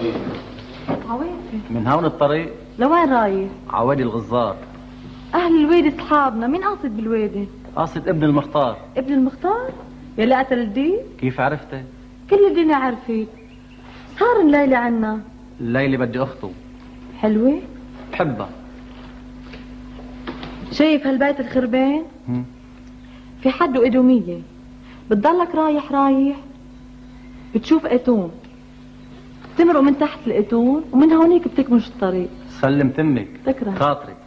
عويفة. من هون الطريق؟ لوين رايح؟ عوادي الغزار. أهل الويدة صحابنا، مين قاصد بالويدة؟ قاصد ابن المختار. ابن المختار؟ يلي قتل الدين؟ كيف عرفتي؟ كل الدنيا عرفت. صار الليلة عنا. الليلة بدي أخطب. حلوة؟ بحبها. شايف هالبيت الخربان؟ في حده إدومية، بتضلك رايح بتشوف اتون، بتمرق من تحت الاتون ومن هونيك بتكمش الطريق. سلم تمك. تكره خاطرك.